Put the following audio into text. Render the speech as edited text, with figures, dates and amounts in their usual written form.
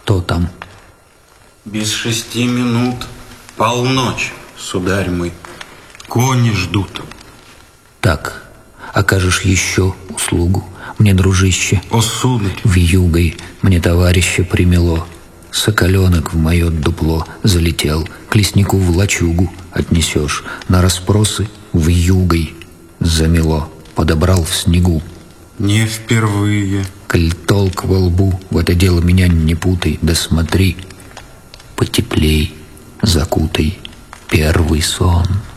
Кто там? Без 6 минут полночь, сударь мой. Кони ждут. Так, окажешь еще услугу мне, дружище. О, сударь. Вьюгой мне товарища примело. Соколенок в мое дупло залетел. К леснику в лачугу отнесешь. На расспросы вьюгой замело. Подобрал в снегу. Не впервые. Коль толк во лбу, в это дело меня не путай. Да смотри, потеплей, закутай первый сон.